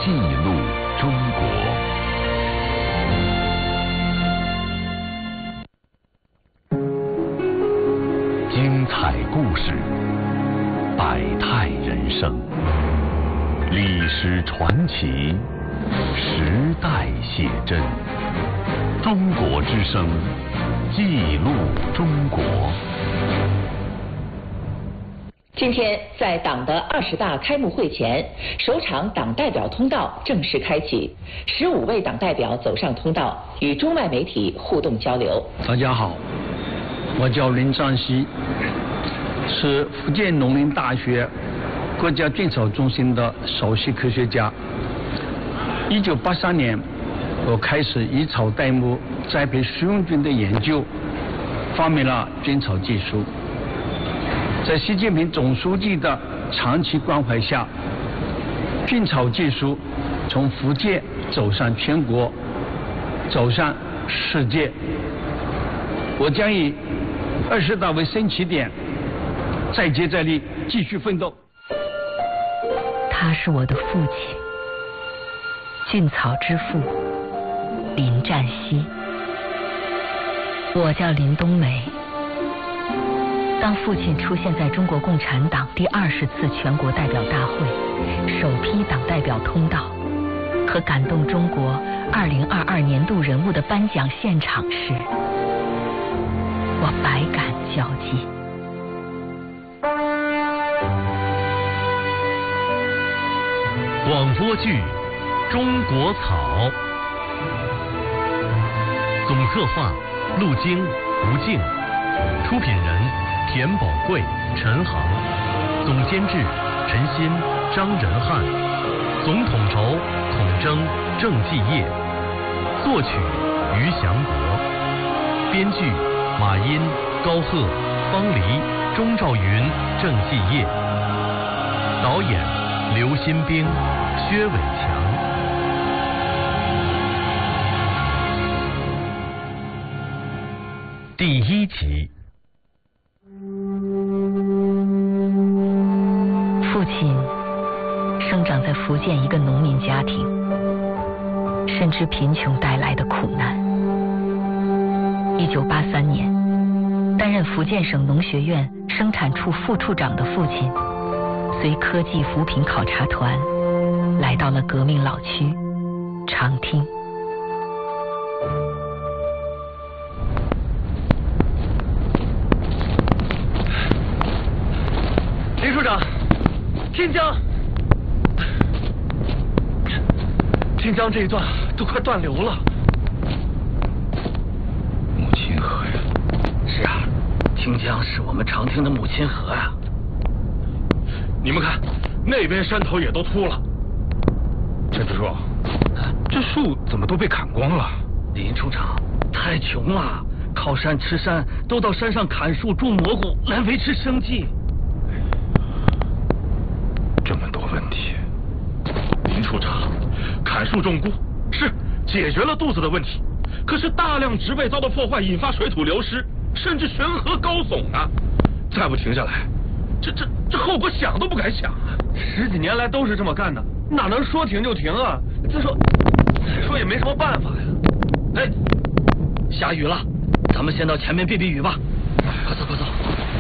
记录中国。精彩故事，百态人生，历史传奇，时代写真。中国之声，记录中国。 今天，在党的20大开幕会前，首场党代表通道正式开启，15位党代表走上通道，与中外媒体互动交流。 大家好，我叫林占西，是福建农林大学国家菌草中心的首席科学家。1983年，我开始以草代木栽培食用菌的研究，发明了菌草技术。在习近平总书记的长期关怀下，菌草技术从福建走上全国，走向世界。我将以20大为新起点，再接再厉，继续奋斗。 他是我的父亲，菌草之父林占西。我叫林冬梅。当父亲出现在中国共产党第20次全国代表大会首批党代表通道和感动中国2022年度人物的颁奖现场时，我百感交集。 广播剧《中国草》，总策划陆京、吴静，出品人田宝贵、陈航，总监制陈鑫、张仁汉，总统筹孔征、郑继业，作曲于祥国，编剧马殷、高鹤、方黎、钟兆云、郑继业，导演刘新兵、薛伟强。第1集。 父亲生长在福建一个农民家庭，深知贫穷带来的苦难。1983年，担任福建省农学院生产处副处长的父亲，随科技扶贫考察团来到了革命老区长汀。 林处长，天江这一段都快断流了。 母亲河呀！是啊，汀江是我们长汀的母亲河啊。 你们看，那边山头也都秃了。陈支书，这树怎么都被砍光了？ 林处长，太穷了，靠山吃山，都到山上砍树种蘑菇来维持生计。 这么多问题，林处长，砍树种菇是解决了肚子的问题，可是大量植被遭到破坏，引发水土流失，甚至悬河高耸啊！再不停下来，这后果想都不敢想啊 ！10几年来都是这么干的，哪能说停就停啊？再说也没什么办法呀。 哎，下雨了，咱们先到前面避避雨吧。快走快走。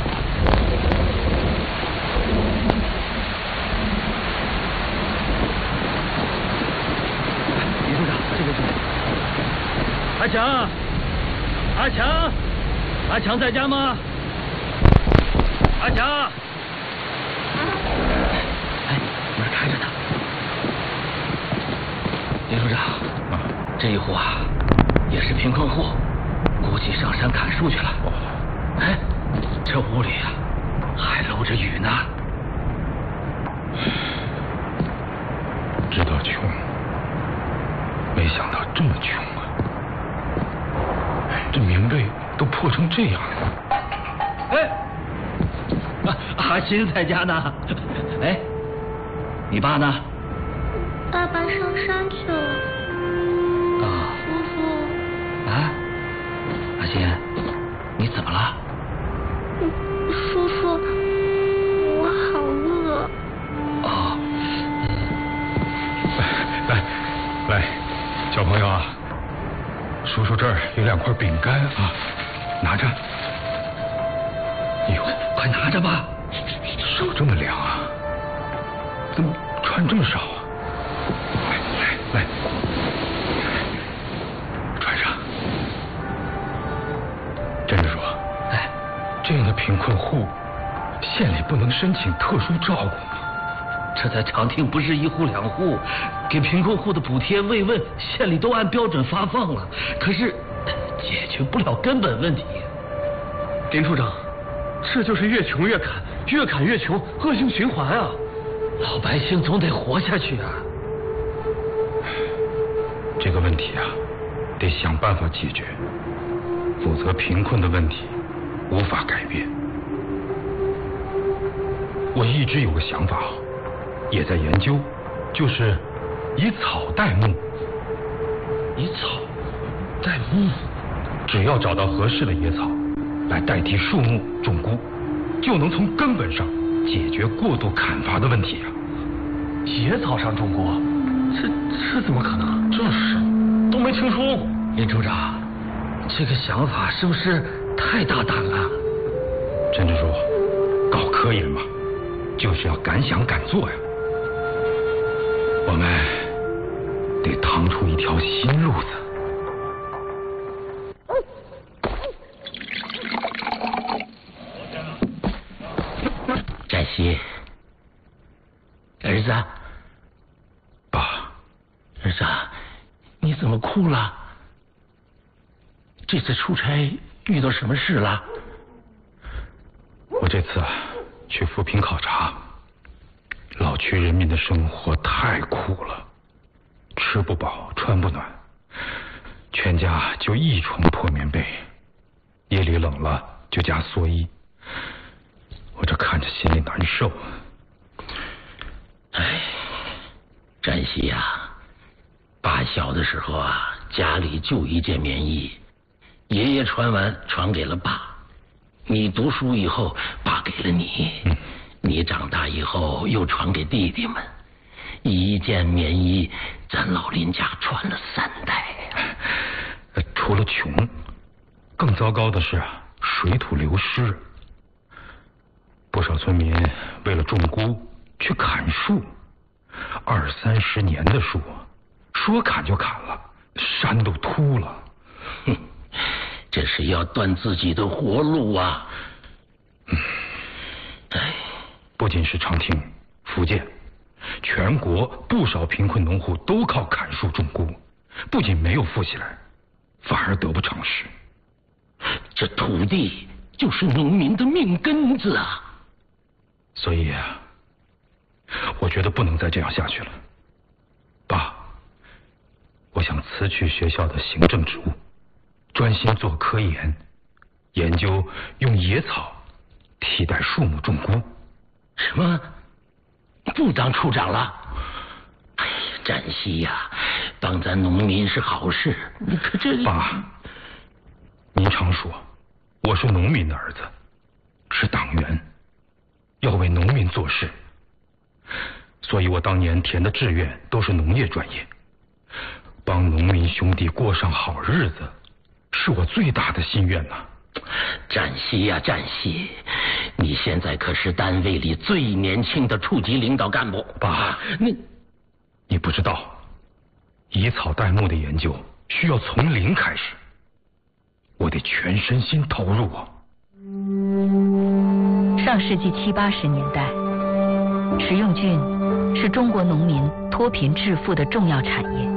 李处长，这边。 阿强，阿强在家吗？阿强。 哎，门开着呢。林处长，这一户啊，也是贫困户，估计上山砍树去了。哎，这屋里啊，还漏着雨呢。 知道穷，没想到这么穷啊！这棉被都破成这样了。 哎，阿新在家呢。哎，你爸呢？ 爸爸上山去了。叔叔。 啊，阿新，你怎么了？ 叔叔，我好饿。 哦。 叔这儿有2块饼干啊，拿着。哎呦， 快拿着吧！ 手这么凉啊，怎么穿这么少啊？来，穿上。甄叔， 哎， 这样的贫困户，县里不能申请特殊照顾吗？ 这在长汀不是1户2户，给贫困户的补贴慰问，县里都按标准发放了，可是解决不了根本问题。 林处长，这就是越穷越砍，越砍越穷，恶性循环啊！ 老百姓总得活下去啊！ 这个问题啊，得想办法解决，否则贫困的问题无法改变。我一直有个想法，也在研究，就是以草代木。 以草代木， 只要找到合适的野草来代替树木种菇，就能从根本上解决过度砍伐的问题啊！ 野草上种菇，这怎么可能？ 这是都没听说过。 林处长，这个想法是不是太大胆了？ 甄支书，搞科研嘛，就是要敢想敢做呀。我们得趟出一条新路子。 展熙，儿子， 爸， 儿子，你怎么哭了？这次出差遇到什么事了？ 我这次去扶贫考察，老区人民的生活太苦了，吃不饱穿不暖，全家就一床破棉被，夜里冷了就加蓑衣，我这看着心里难受。 哎，展熙呀，爸小的时候啊，家里就一件棉衣，爷爷穿完传给了爸，你读书以后爸给了你，你长大以后又传给弟弟们，一件棉衣咱老林家穿了3代呀。 除了穷，更糟糕的是水土流失。不少村民为了种菇去砍树，20、30年的树，说砍就砍了，山都秃了。 哼，这是要断自己的活路啊！ 不仅是长汀、福建，全国不少贫困农户都靠砍树种菇，不仅没有富起来，反而得不偿失。 这土地就是农民的命根子啊！ 所以我觉得不能再这样下去了。爸，我想辞去学校的行政职务，专心做科研，研究用野草替代树木种菇。 什么？不当处长了？哎呀，展熙呀，帮咱农民是好事，你可这…… 爸，您常说我是农民的儿子，是党员，要为农民做事，所以我当年填的志愿都是农业专业，帮农民兄弟过上好日子，是我最大的心愿呐。 展熙呀，展熙，你现在可是单位里最年轻的处级领导干部。 爸，你不知道，以草代木的研究需要从零开始，我得全身心投入啊。 上世纪70、80年代，食用菌是中国农民脱贫致富的重要产业。